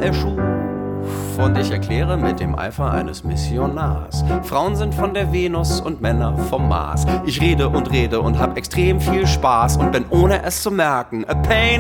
erschuf. Und ich erkläre mit dem Eifer eines Missionars: Frauen sind von der Venus und Männer vom Mars. Ich rede und hab extrem viel Spaß und bin ohne es zu merken a pain